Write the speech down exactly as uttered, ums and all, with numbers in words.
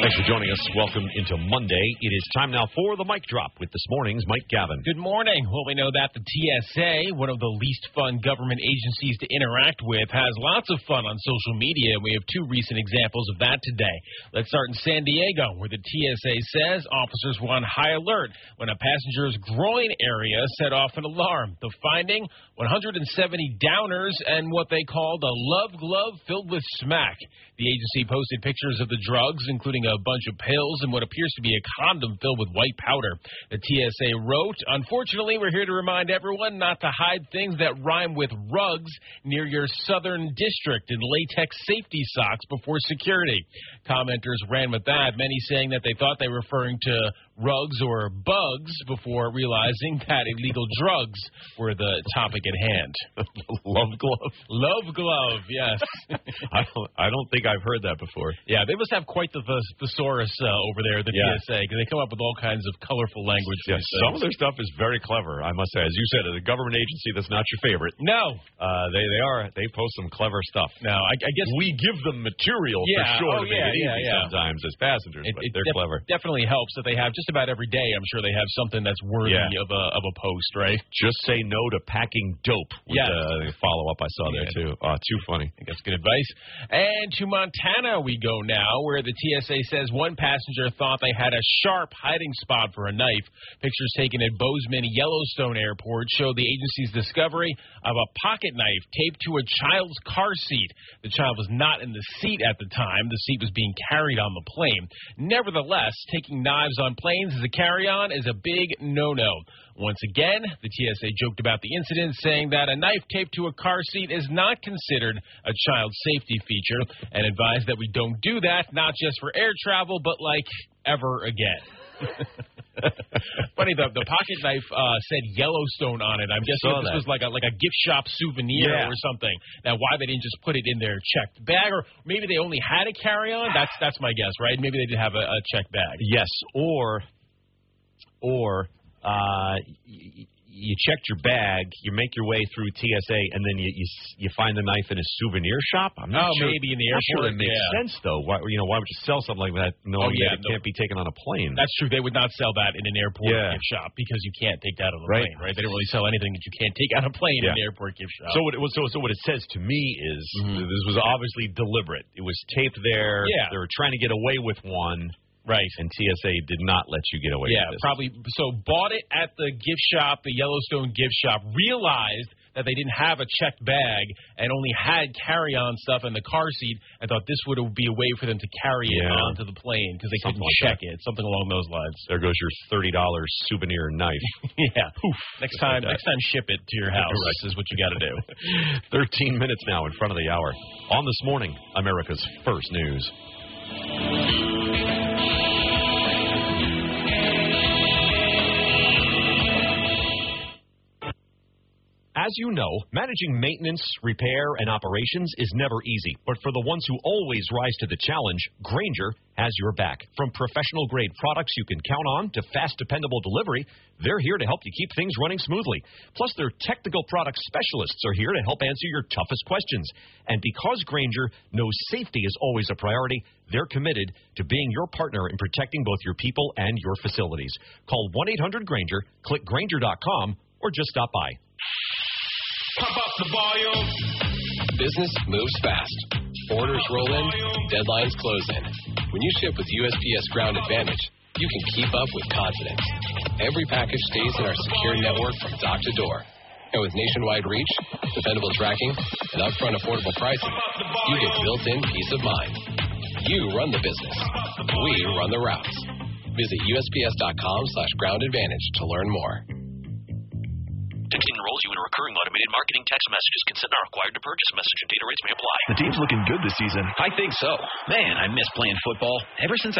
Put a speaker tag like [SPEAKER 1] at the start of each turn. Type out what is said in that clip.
[SPEAKER 1] Thanks for joining us. Welcome into Monday. It is time now for the Mic Drop with this morning's Mike Gavin.
[SPEAKER 2] Good morning. Well, we know that the T S A, one of the least fun government agencies to interact with, has lots of fun on social media. We have two recent examples of that today. Let's start in San Diego, where the T S A says officers were on high alert when a passenger's groin area set off an alarm. The finding, one hundred seventy downers and what they called a love glove filled with smack. The agency posted pictures of the drugs, including a bunch of pills and what appears to be a condom filled with white powder. The T S A wrote, unfortunately, we're here to remind everyone not to hide things that rhyme with rugs near your southern district in latex safety socks before security. Commenters ran with that, many saying that they thought they were referring to rugs or bugs before realizing that illegal drugs were the topic at hand.
[SPEAKER 1] Love glove?
[SPEAKER 2] Love glove, yes.
[SPEAKER 1] I don't, I don't think I've heard that before.
[SPEAKER 2] Yeah, they must have quite the th- thesaurus uh, over there, the
[SPEAKER 1] yeah.
[SPEAKER 2] T S A, because they come up with all kinds of colorful language.
[SPEAKER 1] Yeah, some of their stuff is very clever, I must say. As you said, a government agency that's not your favorite.
[SPEAKER 2] No.
[SPEAKER 1] Uh, they, they are. They post some clever stuff.
[SPEAKER 2] Now, I, I guess
[SPEAKER 1] we give them material
[SPEAKER 2] yeah,
[SPEAKER 1] for sure
[SPEAKER 2] oh,
[SPEAKER 1] to make
[SPEAKER 2] yeah,
[SPEAKER 1] it
[SPEAKER 2] yeah,
[SPEAKER 1] easy
[SPEAKER 2] yeah.
[SPEAKER 1] sometimes as passengers,
[SPEAKER 2] it,
[SPEAKER 1] but
[SPEAKER 2] it
[SPEAKER 1] they're
[SPEAKER 2] def-
[SPEAKER 1] clever.
[SPEAKER 2] Definitely helps that they have just about every day. I'm sure they have something that's worthy
[SPEAKER 1] yeah.
[SPEAKER 2] of a of a post, right?
[SPEAKER 1] Just say no to packing dope.
[SPEAKER 2] Yeah.
[SPEAKER 1] The follow up I saw there
[SPEAKER 2] yeah.
[SPEAKER 1] too. Oh, too funny.
[SPEAKER 2] I think that's good advice. And to Montana we go now, where the T S A says one passenger thought they had a sharp hiding spot for a knife. Pictures taken at Bozeman Yellowstone Airport show the agency's discovery of a pocket knife taped to a child's car seat. The child was not in the seat at the time. The seat was being carried on the plane. Nevertheless, taking knives on planes as a carry-on is a big no-no. Once again, the T S A joked about the incident, saying that a knife taped to a car seat is not considered a child safety feature, and advised that we don't do that, not just for air travel, but like ever again. Funny, the, the pocket knife uh, said Yellowstone on it. I'm guessing this
[SPEAKER 1] that.
[SPEAKER 2] was like a like a gift shop souvenir
[SPEAKER 1] yeah.
[SPEAKER 2] or something. Now, why they didn't just put it in their checked bag, or maybe they only had a carry-on? That's that's my guess, right? Maybe they did have a, a checked bag.
[SPEAKER 1] Yes, or or uh, y- you checked your bag, you make your way through T S A, and then you you, you find the knife in a souvenir shop. I'm not
[SPEAKER 2] oh,
[SPEAKER 1] sure.
[SPEAKER 2] maybe in the
[SPEAKER 1] I'm
[SPEAKER 2] airport.
[SPEAKER 1] Sure that makes
[SPEAKER 2] yeah.
[SPEAKER 1] sense, though. Why you know why would you sell something like that knowing
[SPEAKER 2] oh, yeah,
[SPEAKER 1] that it
[SPEAKER 2] no.
[SPEAKER 1] can't be taken on a plane?
[SPEAKER 2] That's true. They would not sell that in an airport
[SPEAKER 1] yeah.
[SPEAKER 2] gift shop because you can't take that on a
[SPEAKER 1] right.
[SPEAKER 2] plane, right? They don't really sell anything that you can't take on a plane
[SPEAKER 1] yeah.
[SPEAKER 2] in an airport gift shop.
[SPEAKER 1] So what it, so so what it says to me is mm-hmm. this was obviously deliberate. It was taped there.
[SPEAKER 2] Yeah.
[SPEAKER 1] They were trying to get away with one.
[SPEAKER 2] Right.
[SPEAKER 1] And T S A did not let you get away
[SPEAKER 2] yeah,
[SPEAKER 1] with this.
[SPEAKER 2] Yeah, probably. So bought it at the gift shop, the Yellowstone gift shop, realized that they didn't have a checked bag and only had carry-on stuff in the car seat, and thought this would be a way for them to carry it
[SPEAKER 1] yeah.
[SPEAKER 2] onto the plane because they
[SPEAKER 1] Something
[SPEAKER 2] couldn't
[SPEAKER 1] like
[SPEAKER 2] check
[SPEAKER 1] that.
[SPEAKER 2] it. Something along those lines.
[SPEAKER 1] There goes your thirty dollars souvenir knife.
[SPEAKER 2] yeah.
[SPEAKER 1] Poof.
[SPEAKER 2] Next time,
[SPEAKER 1] like
[SPEAKER 2] next time, ship it to your house.
[SPEAKER 1] Right.
[SPEAKER 2] Is what you got to do.
[SPEAKER 1] Thirteen minutes now in front of the hour. On This Morning, America's First News. As you know, managing maintenance, repair, and operations is never easy. But for the ones who always rise to the challenge, Grainger has your back. From professional-grade products you can count on to fast, dependable delivery, they're here to help you keep things running smoothly. Plus, their technical product specialists are here to help answer your toughest questions. And because Grainger knows safety is always a priority, they're committed to being your partner in protecting both your people and your facilities. Call one eight hundred Grainger, click Grainger dot com, or just stop by.
[SPEAKER 3] Pump up the volume.
[SPEAKER 4] Business moves fast. Orders roll in, deadlines close in. When you ship with U S P S Ground Advantage, you can keep up with confidence. Every package stays in our secure network from dock to door. And with nationwide reach, dependable tracking, and upfront affordable pricing, you get built-in peace of mind. You run the business. We run the routes. Visit U S P S dot com slash ground advantage to learn more.
[SPEAKER 5] Texting enrolls you in recurring automated marketing text messages. Consent not required to purchase. Message and data rates may apply.
[SPEAKER 6] The team's looking good this season.
[SPEAKER 5] I think so. Man, I miss playing football. Ever since